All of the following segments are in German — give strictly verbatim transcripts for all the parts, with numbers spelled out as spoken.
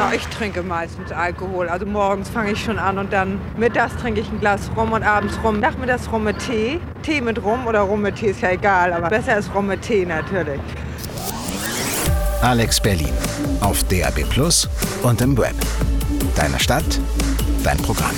Ja, ich trinke meistens Alkohol. Also morgens fange ich schon an und dann mittags trinke ich ein Glas Rum und abends Rum. Nachmittags Rum mit Tee. Tee mit Rum oder Rum mit Tee ist ja egal, aber besser ist Rum mit Tee natürlich. Alex Berlin auf D A B Plus und im Web. Deine Stadt, dein Programm.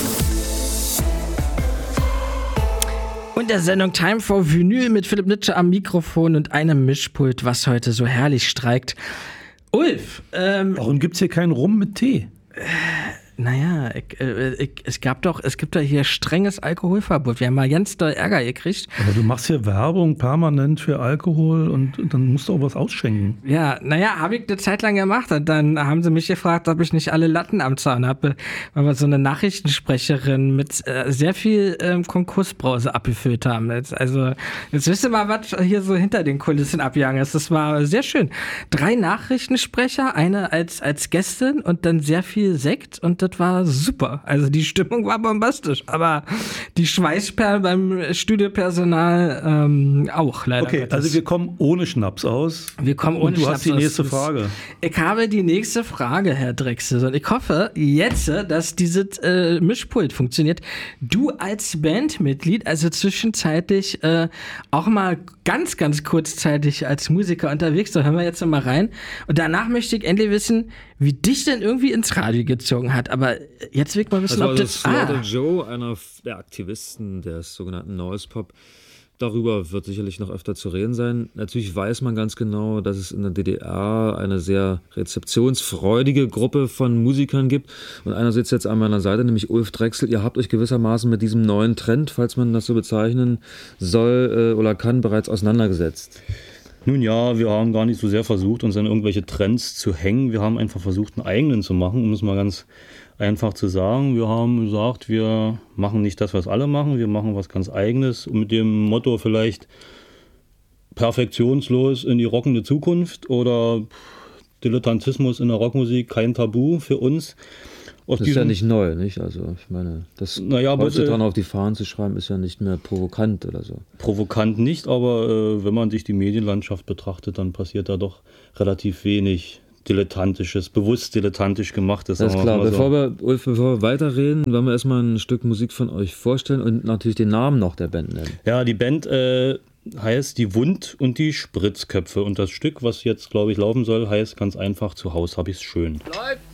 Und der Sendung Time for Vinyl mit Philipp Nitsche am Mikrofon und einem Mischpult, was heute so herrlich streikt. Ulf, ähm... Warum gibt's hier keinen Rum mit Tee? Äh, naja, ich, äh, ich, es gab doch, es gibt doch hier strenges Alkoholverbot. Wir haben mal ganz doll Ärger gekriegt. Aber du machst hier Werbung permanent für Alkohol und, und dann musst du auch was ausschenken. Ja, naja, habe ich eine Zeit lang gemacht. Und dann haben sie mich gefragt, ob ich nicht alle Latten am Zaun habe, weil wir so eine Nachrichtensprecherin mit äh, sehr viel ähm, Konkursbrause abgefüllt haben. Jetzt, also, jetzt wisst ihr mal, was hier so hinter den Kulissen abgegangen ist. Das war sehr schön. Drei Nachrichtensprecher, eine als, als Gästin und dann sehr viel Sekt und das war super. Also die Stimmung war bombastisch, aber die Schweißperlen beim Studiopersonal ähm, auch leider. Okay, Gottes. also wir kommen ohne Schnaps aus. Wir kommen ohne und du Schnaps hast die nächste aus. Frage. Ich habe die nächste Frage, Herr Drechsel, und ich hoffe jetzt, dass dieses äh, Mischpult funktioniert. Du als Bandmitglied, also zwischenzeitlich äh, auch mal ganz, ganz kurzzeitig als Musiker unterwegs, da hören wir jetzt noch mal rein. Und danach möchte ich endlich wissen, wie dich denn irgendwie ins Radio gezogen hat. Aber jetzt will ich mal wissen, also ob das... Slaughter Ah. Joe, einer der Aktivisten des sogenannten Noise Pop, darüber wird sicherlich noch öfter zu reden sein. Natürlich weiß man ganz genau, dass es in der D D R eine sehr rezeptionsfreudige Gruppe von Musikern gibt. Und einer sitzt jetzt an meiner Seite, nämlich Ulf Drechsel. Ihr habt euch gewissermaßen mit diesem neuen Trend, falls man das so bezeichnen soll oder kann, bereits auseinandergesetzt. Nun ja, wir haben gar nicht so sehr versucht, uns an irgendwelche Trends zu hängen. Wir haben einfach versucht, einen eigenen zu machen, um es mal ganz einfach zu sagen. Wir haben gesagt, wir machen nicht das, was alle machen, wir machen was ganz Eigenes. Und mit dem Motto vielleicht perfektionslos in die rockende Zukunft oder Dilettantismus in der Rockmusik, kein Tabu für uns. Aus das ist ja nicht neu, nicht? Also ich meine, das naja, heutzutage auf die Fahnen zu schreiben, ist ja nicht mehr provokant oder so. Provokant nicht, aber äh, wenn man sich die Medienlandschaft betrachtet, dann passiert da doch relativ wenig dilettantisches, bewusst dilettantisch gemachtes. Das ist klar. So. Bevor wir, Ulf, bevor wir weiterreden, wollen wir erstmal ein Stück Musik von euch vorstellen und natürlich den Namen noch der Band nennen. Ja, die Band äh, heißt Die Wund- und die Spritzköpfe und das Stück, was jetzt, glaube ich, laufen soll, heißt ganz einfach, zu Hause hab ich's schön. Läuft!